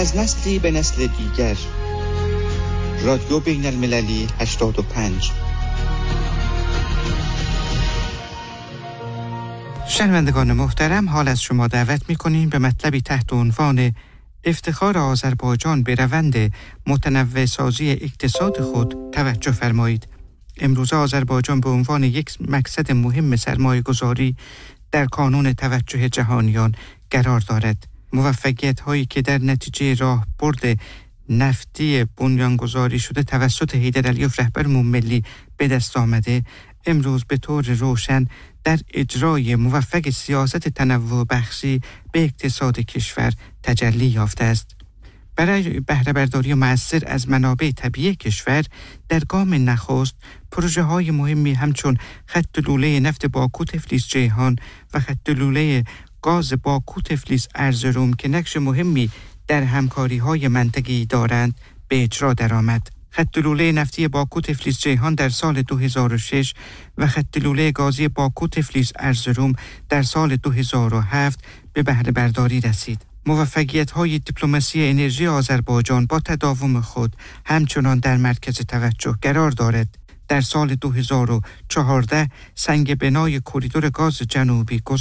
از نسلی به نسل دیگر. رادیو بین المللی 85. شنوندگان محترم، حال از شما دعوت می‌کنیم به مطلبی تحت عنوان افتخار آذربایجان به روند متنوع سازی اقتصاد خود توجه فرمایید. امروز آذربایجان به عنوان یک مقصد مهم سرمایه‌گذاری در کانون توجه جهانیان قرار دارد. موفقیت‌هایی که در نتیجه راهبرد نفتی بنیانگذاری شده توسط حیدر علیوف رهبر ملی به دست آمده، امروز به طور روشن در اجرای موفق سیاست تنوع بخشی به اقتصاد کشور تجلی یافته است. برای بهره برداری مؤثر از منابع طبیعی کشور در گام نخست پروژه‌های مهمی همچون خط لوله نفت باکو تفلیس جیهان و خط لوله گاز باکو تفلیس ارزروم که نقش مهمی در همکاری‌های منطقه‌ای دارند به اجرا درآمد. خط لوله نفتی باکو تفلیس جیهان در سال 2006 و خط لوله گازی باکو تفلیس ارزروم در سال 2007 به بهره برداری رسید. موفقیت‌های دیپلماسی انرژی آذربایجان با تداوم خود همچنان در مرکز توجه قرار دارد. در سال 2014 سنگ بنای کریدور گاز جنوبی